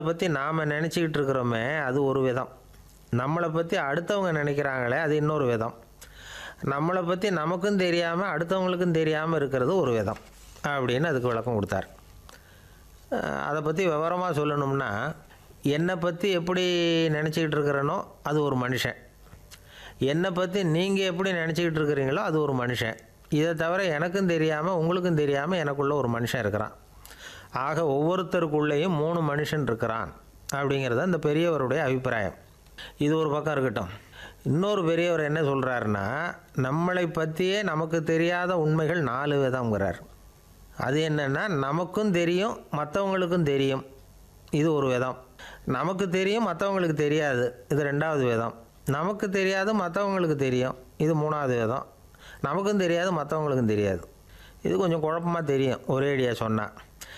பற்றி நாம் நினச்சிக்கிட்டு இருக்கிறோமே அது ஒரு விதம். நம்மளை பற்றி அடுத்தவங்க நினைக்கிறாங்களே அது இன்னொரு விதம். நம்மளை பற்றி நமக்கும் தெரியாமல் அடுத்தவங்களுக்கும் தெரியாமல் இருக்கிறது ஒரு விதம் அப்படின்னு அதுக்கு விளக்கம் கொடுத்தார். அதை பற்றி விவரமாக சொல்லணும்னா, என்னை பற்றி எப்படி நினச்சிக்கிட்டு இருக்கிறேனோ அது ஒரு மனுஷன், என்னை பற்றி நீங்கள் எப்படி நினச்சிக்கிட்டு இருக்கிறீங்களோ அது ஒரு மனுஷன். இதை தவிர எனக்கும் தெரியாமல் உங்களுக்கும் தெரியாமல் எனக்குள்ளே ஒரு மனுஷன் இருக்கிறான். ஆக ஒவ்வொருத்தருக்குள்ளேயும் 3 மனுஷன் இருக்கிறான் அப்படிங்கிறது அந்த பெரியவருடைய அபிப்பிராயம். இது ஒரு பக்கம் இருக்கட்டும். இன்னொரு பெரியவர் என்ன சொல்கிறாருன்னா, நம்மளை பற்றியே நமக்கு தெரியாத உண்மைகள் 4 விதம்ங்கிறார். அது என்னென்னா, நமக்கும் தெரியும் மற்றவங்களுக்கும் தெரியும், இது ஒரு விதம். நமக்கு தெரியும் மற்றவங்களுக்கு தெரியாது, இது 2வது விதம். நமக்கு தெரியாது மற்றவங்களுக்கு தெரியும், இது 3வது விதம். நமக்கும் தெரியாது மற்றவங்களுக்கும் தெரியாது. இது கொஞ்சம் குழப்பமாக தெரியும் ஒரேடியாக சொன்னால்.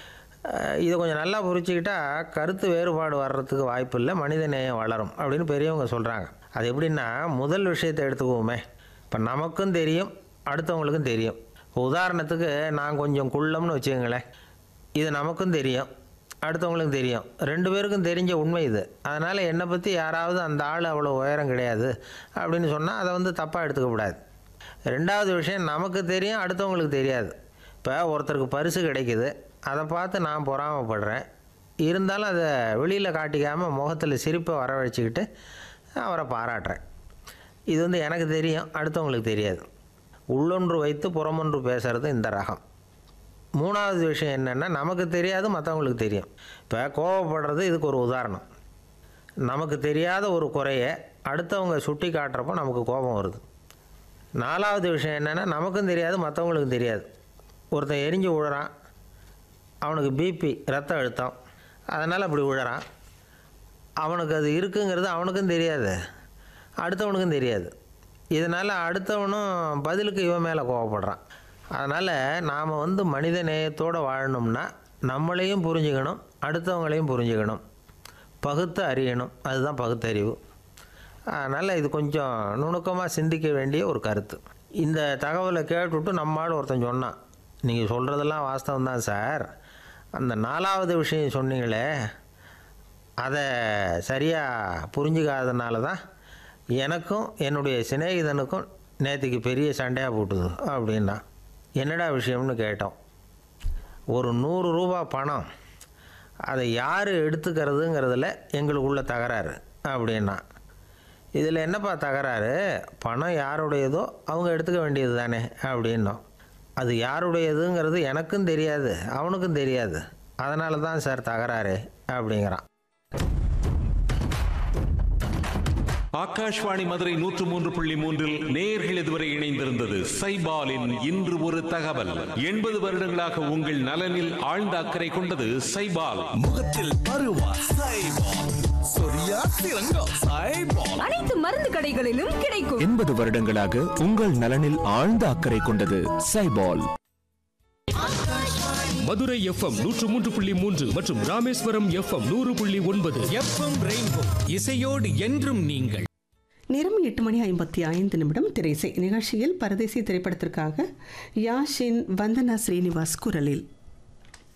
இதை கொஞ்சம் நல்லா புரிச்சுக்கிட்டா கருத்து வேறுபாடு வர்றதுக்கு வாய்ப்பு இல்லை, மனித நேயம் வளரும் அப்படின்னு பெரியவங்க சொல்கிறாங்க. அது எப்படின்னா, முதல் விஷயத்தை எடுத்துக்குவோமே. இப்போ நமக்கும் தெரியும் அடுத்தவங்களுக்கும் தெரியும். இப்போ உதாரணத்துக்கு நான் கொஞ்சம் குள்ளம்னு வச்சுக்கோங்களேன். இது நமக்கும் தெரியும் அடுத்தவங்களுக்கும் தெரியும், 2 பேருக்கும் தெரிஞ்ச உண்மை இது. அதனால் என்னை பற்றி யாராவது அந்த ஆள் அவ்வளோ உயரம் கிடையாது அப்படின்னு சொன்னால் அதை தப்பாக எடுத்துக்கக்கூடாது. 2வது விஷயம், நமக்கு தெரியும் அடுத்தவங்களுக்கு தெரியாது. இப்போ ஒருத்தருக்கு பரிசு கிடைக்குது, அதை பார்த்து நான் பொறாமைப்படுறேன். இருந்தாலும் அதை வெளியில் காட்டிக்காமல் முகத்தில் சிரிப்பை வரவழைச்சிக்கிட்டு அவரை பாராட்டுறேன். இது எனக்கு தெரியும் அடுத்தவங்களுக்கு தெரியாது. உள்ளொன்று வைத்து புறமொன்று பேசுகிறது இந்த ரகம். 3வது விஷயம் என்னென்னா, நமக்கு தெரியாது மற்றவங்களுக்கு தெரியும். இப்போ கோபப்படுறது இதுக்கு ஒரு உதாரணம். நமக்கு தெரியாத ஒரு குறையை அடுத்தவங்க சுட்டி காட்டுறப்போ நமக்கு கோபம் வருது. 4வது விஷயம் என்னென்னா, நமக்கும் தெரியாது மற்றவங்களுக்கு தெரியாது. ஒருத்தன் எரிஞ்சு விழுறான், அவனுக்கு பிபி ரத்த அழுத்தம், அதனால் அப்படி விழுறான். அவனுக்கு அது இருக்குங்கிறது அவனுக்கும் தெரியாது அடுத்தவனுக்கும் தெரியாது. இதனால் அடுத்தவனும் பதிலுக்கு இவன் மேலே கோவப்படுறான். அதனால் நாம் மனித நேயத்தோடு வாழணும்னா நம்மளையும் புரிஞ்சுக்கணும் அடுத்தவங்களையும் புரிஞ்சுக்கணும், பகுத்து அறியணும். அதுதான் பகுத்தறிவு. அதனால் இது கொஞ்சம் நுணுக்கமாக சிந்திக்க வேண்டிய ஒரு கருத்து. இந்த தகவலை கேட்டுவிட்டு நம்மால் ஒருத்தன் சொன்னான், நீங்கள் சொல்கிறதெல்லாம் வாஸ்தவம் தான் சார், அந்த 4வது விஷயம் சொன்னீங்களே அதை சரியாக புரிஞ்சுக்காதனால தான் எனக்கும் என்னுடைய சிநேகிதனுக்கும் நேற்றுக்கு பெரிய சண்டையாக போட்டுது அப்படின்னா. என்னடா விஷயம்னு கேட்டோம். ஒரு 100 ரூபா பணம், அதை யார் எடுத்துக்கிறதுங்கிறதுல எங்களுக்குள்ள தகராறு அப்படின்னா. இதில் என்னப்பா தகராறு, பணம் யாருடையதோ அவங்க எடுத்துக்க வேண்டியது தானே அப்படின்னோம். அது யாருடையதுங்கிறது எனக்கும் தெரியாது அவனுக்கும் தெரியாது, அதனால தான் சார் தகராறு அப்படிங்கிறான். ஆகாஷ்வாணி மதுரை 103.3 நேயர்கள் இதுவரை இணைந்திருந்தது சைபாலின் இன்று ஒரு தகவல். 80 வருடங்களாக உங்கள் நலனில் ஆழ்ந்த அக்கறை கொண்டது சைபால். முகத்தில் பருவா சைபால், சொரியா சிறங்கா சைபால், அனைத்து மருந்து கடைகளிலும் கிடைக்கும். 80 வருடங்களாக உங்கள் நலனில் ஆழ்ந்த அக்கறை கொண்டது சைபால். மதுரை எஃப்எம் 103.3 மற்றும் ராமேஸ்வரம் எஃப்எம் 100.9. எஃப்எம் ரெயின்போ, இசையோடு என்றும் நீங்கள். நேரம் 8:55 திரைசை நிகழ்ச்சியில் பரதேசி திரைப்படத்திற்காக யாஷின் வந்தனா ஸ்ரீனிவாஸ் குரலில்